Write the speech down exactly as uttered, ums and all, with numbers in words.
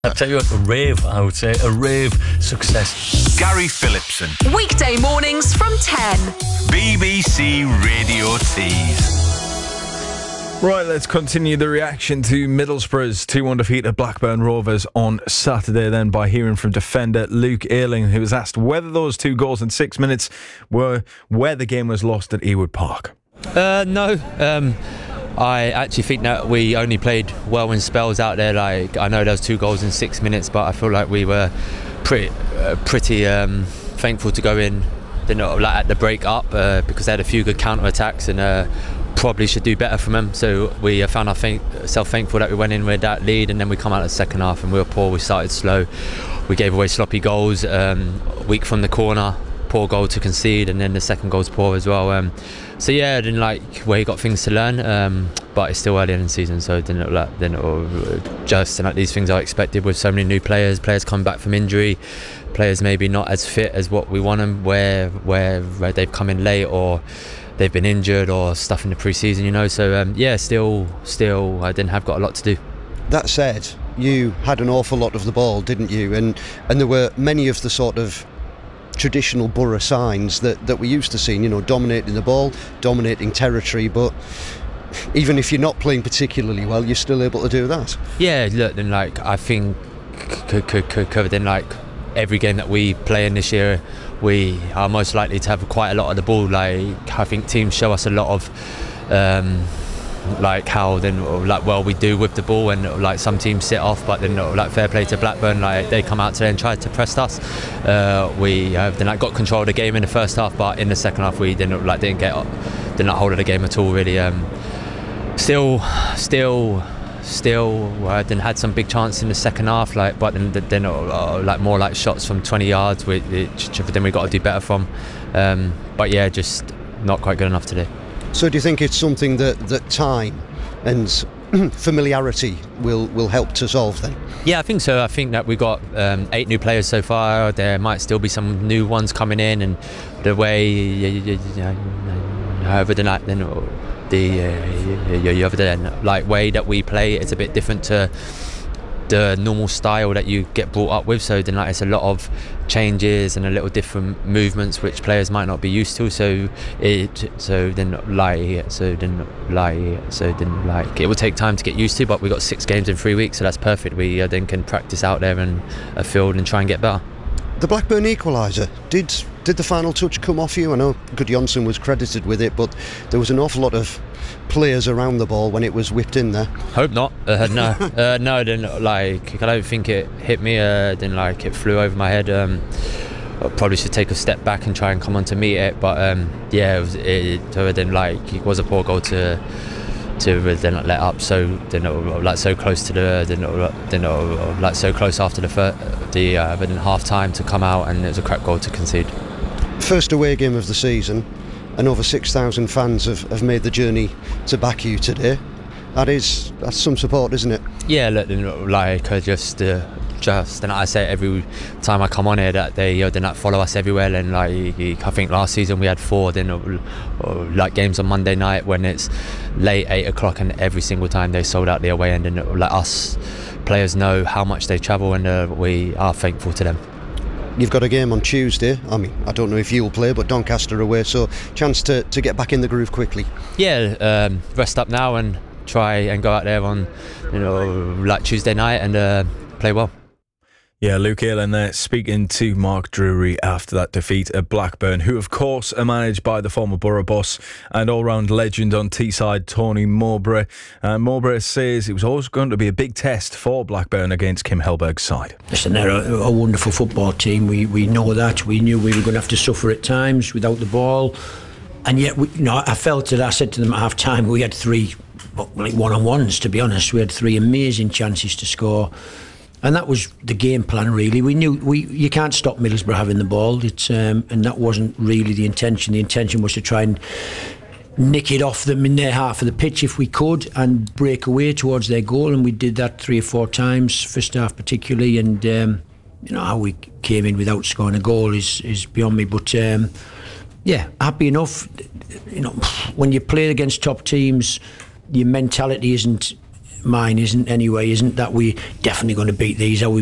I'll tell you what, a rave, I would say, a rave success. Gary Phillipson. Weekday mornings from ten. B B C Radio Tees. Right, let's continue the reaction to Middlesbrough's two one defeat at Blackburn Rovers on Saturday then by hearing from defender Luke Ayling, who was asked whether those two goals in six minutes were where the game was lost at Ewood Park. Uh, no, um, I actually think that we only played well in spells out there. Like, I know there was two goals in six minutes, but I feel like we were pretty, uh, pretty um, thankful to go in, you know, like at the break up uh, because they had a few good counter attacks and uh, probably should do better from them. So we uh, found ourselves thankful that we went in with that lead, and then we come out of the second half and we were poor. We started slow. We gave away sloppy goals, um, weak from the corner. Poor goal to concede, and then the second goal's poor as well. Um, so yeah, I didn't like where he got things to learn, um, but it's still early in the season, so it didn't look like, didn't look just and like these things are expected with so many new players. Players come back from injury, players maybe not as fit as what we want them, where where, where they've come in late or they've been injured or stuff in the pre-season, you know. So um, yeah, still, still, I didn't have got a lot to do. That said, you had an awful lot of the ball, didn't you? And and there were many of the sort of traditional Borough signs that, that we're used to seeing, you know, dominating the ball, dominating territory, but even if you're not playing particularly well, you're still able to do that. Yeah, look, then like I think could could could covered in like every game that we play in this year, we are most likely to have quite a lot of the ball. Like I think teams show us a lot of um, like how then like well we do with the ball, and like some teams sit off, but then like fair play to Blackburn, like they come out today and tried to press us. Uh, we uh, then like got control of the game in the first half, but in the second half we didn't like didn't get did not hold of the game at all really. Um, still, still. Still, I uh, then had some big chances in the second half, like, but then, then uh, like more like shots from twenty yards, which, which then we got to do better from. Um, but yeah, just not quite good enough today. So, do you think it's something that, that time and familiarity will, will help to solve then? Yeah, I think so. I think that we got um, eight new players so far. There might still be some new ones coming in, and the way, however, the night then. The uh, other than like way that we play, it's a bit different to the normal style that you get brought up with. So then like it's a lot of changes and a little different movements which players might not be used to. So it so then like so then like so then like it will take time to get used to. But we got six games in three weeks, so that's perfect. We uh, then can practice out there in a field and try and get better. The Blackburn equaliser, did did the final touch come off you? I know Gudjonsson was credited with it, but there was an awful lot of players around the ball when it was whipped in there. Hope not. Uh, no, uh, no. Then like I don't think it hit me. Uh, then like it flew over my head. Um, I probably should take a step back and try and come on to meet it. But um, yeah, it was. It, it then like it was a poor goal to. to then let up so then like so close to the then then like so close after the fir- the uh, but in half time to come out, and it was a crap goal to concede. First away game of the season, and over six thousand fans have, have made the journey to back you today. That is that's some support, isn't it? Yeah, look, like I just uh, just and I say every time I come on here that they uh, they not follow us everywhere. And like I think last season we had four then uh, like games on Monday night when it's late eight o'clock, and every single time they sold out the away end, and uh, like us players know how much they travel, and uh, we are thankful to them. You've got a game on Tuesday. I mean, I don't know if you'll play, but Doncaster away, so chance to, to get back in the groove quickly. Yeah, um, rest up now and try and go out there on, you know, like Tuesday night and uh, play well. Yeah, Luke Ayling there speaking to Mark Drury after that defeat at Blackburn, who of course are managed by the former Borough boss and all-round legend on Teesside, Tony Mowbray. Uh, Mowbray says it was always going to be a big test for Blackburn against Kim Hellberg's side. Listen, they're a, a wonderful football team. We we know that. We knew we were going to have to suffer at times without the ball, and yet we, you know, I felt it. I said to them at half time, we had three like one-on-ones. To be honest, we had three amazing chances to score. And that was the game plan, really. We knew we you can't stop Middlesbrough having the ball. It's um, and that wasn't really the intention. The intention was to try and nick it off them in their half of the pitch if we could, and break away towards their goal. And we did that three or four times, first half particularly. And um, you know how we came in without scoring a goal is is beyond me. But um, yeah, happy enough. You know, when you play against top teams, your mentality isn't mine isn't anyway, isn't that we definitely going to beat these. Are we